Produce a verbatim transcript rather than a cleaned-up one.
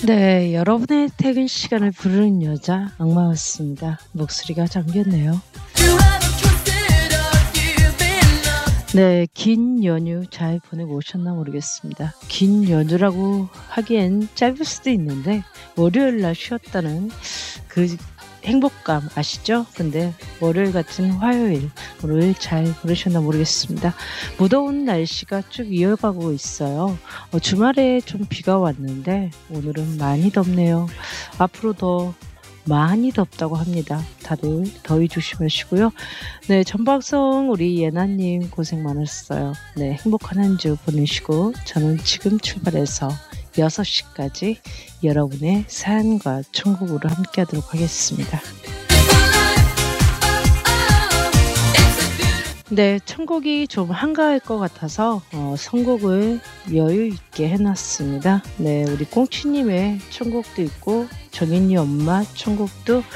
네, 여러분의 퇴근 시간을 부르는 여자 악마 같습니다. 목소리가 잠겼네요. 네, 긴 연휴 잘 보내고 오셨나 모르겠습니다. 긴 연휴라고 하기엔 짧을 수도 있는데 월요일 날 쉬었다는 그 행복감 아시죠? 근데 월요일 같은 화요일 오늘 잘 보내셨나 모르겠습니다. 무더운 날씨가 쭉 이어가고 있어요. 어, 주말에 좀 비가 왔는데 오늘은 많이 덥네요. 앞으로 더 많이 덥다고 합니다. 다들 더위 조심하시고요. 네, 전방송 우리 예나님 고생 많았어요. 네, 행복한 한 주 보내시고 저는 지금 출발해서 여섯 시까지 여러분의 사연과 천국으로 함께 하도록 하겠습니다. 네, 천국이 좀 한가할 것 같아서 어, 선곡을 여유 있게 해놨습니다. 네, 우리 꽁치님의 천국도 있고 정인이 엄마 천국도